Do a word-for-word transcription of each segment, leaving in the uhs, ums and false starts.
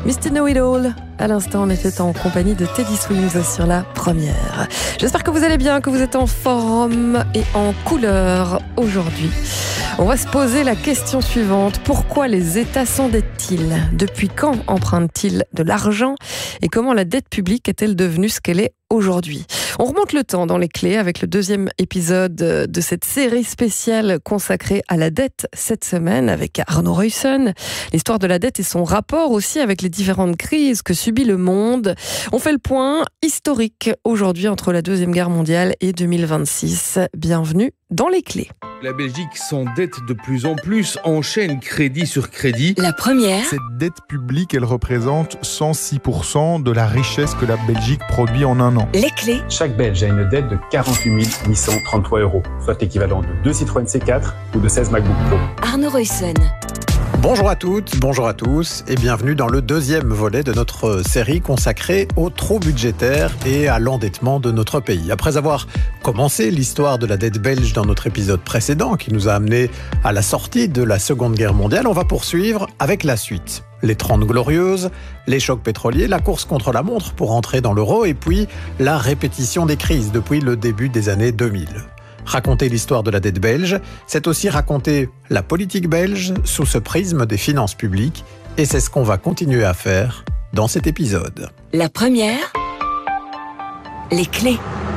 mister Know It All. À l'instant, on était en compagnie de Teddy Swims sur la première. J'espère que vous allez bien, que vous êtes en forme et en couleur aujourd'hui. On va se poser la question suivante. Pourquoi les États s'endettent-ils ? Depuis quand empruntent-ils de l'argent ? Et comment la dette publique est-elle devenue ce qu'elle est aujourd'hui ? On remonte le temps dans les clés avec le deuxième épisode de cette série spéciale consacrée à la dette cette semaine avec Arno Ruyssen. L'histoire de la dette et son rapport aussi avec les différentes crises que subit le monde. On fait le point historique aujourd'hui entre la Deuxième Guerre mondiale et deux mille vingt-six. Bienvenue dans les clés. La Belgique s'endette de plus en plus, enchaîne crédit sur crédit. La première. Cette dette publique, elle représente cent six pour cent de la richesse que la Belgique produit en un an. Les clés. Chaque Belge a une dette de quarante-huit mille huit cent trente-trois euros, soit l'équivalent de deux Citroën C quatre ou de seize MacBook Pro. Arno Ruyssen. Bonjour à toutes, bonjour à tous et bienvenue dans le deuxième volet de notre série consacrée au trou budgétaire et à l'endettement de notre pays. Après avoir commencé l'histoire de la dette belge dans notre épisode précédent qui nous a amené à la sortie de la Seconde Guerre mondiale, on va poursuivre avec la suite. Les Trente Glorieuses, les chocs pétroliers, la course contre la montre pour entrer dans l'euro et puis la répétition des crises depuis le début des années deux mille. Raconter l'histoire de la dette belge, c'est aussi raconter la politique belge sous ce prisme des finances publiques et c'est ce qu'on va continuer à faire dans cet épisode. La première, les clés.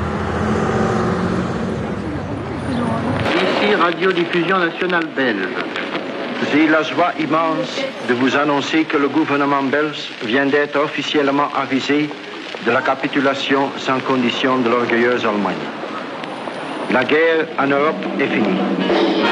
Ici Radiodiffusion nationale belge. J'ai la joie immense de vous annoncer que le gouvernement belge vient d'être officiellement avisé de la capitulation sans condition de l'orgueilleuse Allemagne. La guerre en Europe est finie.